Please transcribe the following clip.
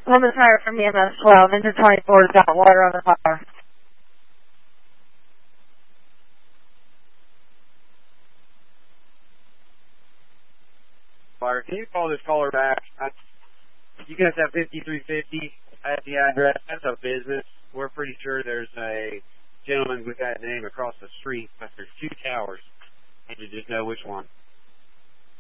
Woman's Hire from EMS 12. Engine 24 has got water on the fire. Fire. Can you call this caller back? You guys have 5350 at the address. That's a business. We're pretty sure there's a gentleman with that name across the street, but there's two towers. And you just know which one.